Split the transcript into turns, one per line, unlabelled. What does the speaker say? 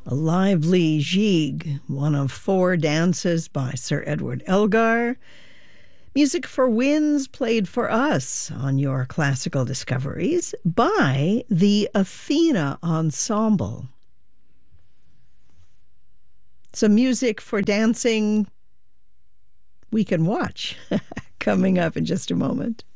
A lively gigue, one of four dances by Sir Edward Elgar. Music for Winds played for us on your classical discoveries by the Athena Ensemble. Some music for dancing we can watch coming up in just a moment.